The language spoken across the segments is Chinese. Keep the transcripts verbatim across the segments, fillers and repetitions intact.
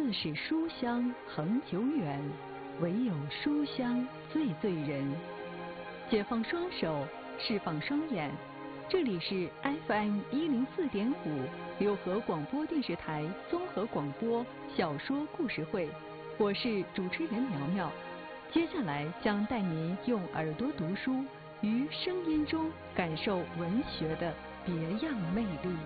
自是书香恒久远，唯有书香最醉人。解放双手，释放双眼，这里是 F M 一零四点五六合广播电视台综合广播小说故事会，我是主持人苗苗。接下来将带您用耳朵读书，于声音中感受文学的别样魅力。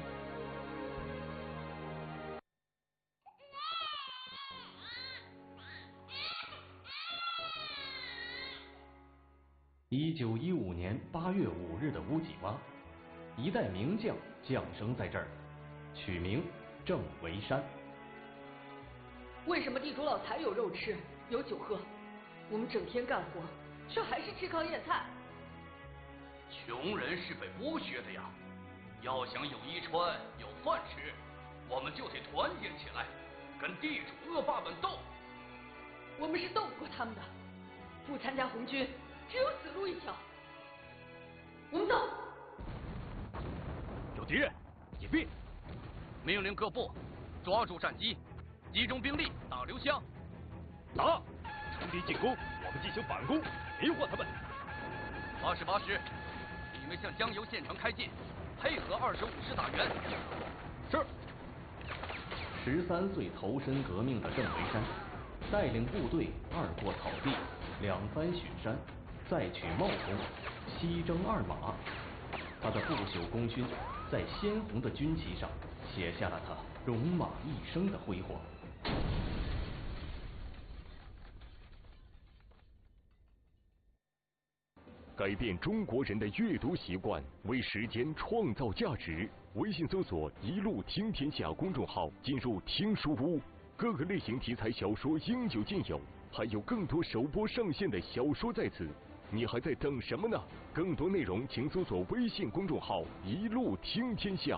一九一五年八月五日的乌脊洼，一代名将降生在这儿，取名郑维山。 为什么地主老财有肉吃，有酒喝，我们整天干活，却还是吃糠咽菜？ 穷人是被剥削的呀，要想有衣穿，有饭吃，我们就得团结起来，跟地主恶霸们斗。 我们是斗不过他们的，不参加红军，只有死路一条。我们走。 有敌人，隐蔽！命令各部抓住战机，集中兵力打刘湘。 打！乘敌进攻，我们进行反攻，迷惑他们。 八十八师，你们向江油县城开进，配合二十五师打援。 是。 十三岁投身革命的郑维山，带领部队二过草地，两番雪山，再取茂功，西征二马。他的不朽功勋在鲜红的军旗上写下了他戎马一生的辉煌。 改变中国人的阅读习惯，为时间创造价值。微信搜索“一路听天下”公众号，进入听书屋，各个类型题材小说应有尽有，还有更多首播上线的小说在此。你还在等什么呢？更多内容请搜索微信公众号“一路听天下”。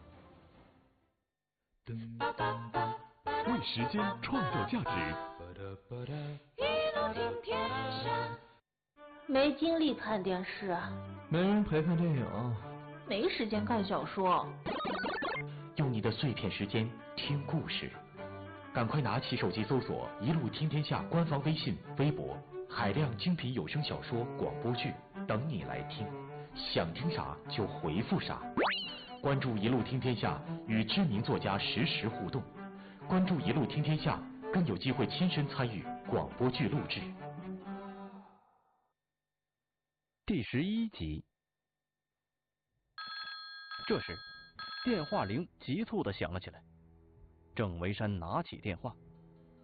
为时间创造价值。 一路听天下。没精力看电视， 没人陪看电影， 没时间看小说。 用你的碎片时间听故事，赶快拿起手机搜索“一路听天下”官方微信、微博，海量精品有声小说、广播剧等你来听，想听啥就回复啥。关注“一路听天下”，与知名作家实时互动。关注“一路听天下”，更有机会亲身参与广播剧录制。 第十一集。这时，电话铃急促地响了起来。郑维山拿起电话：“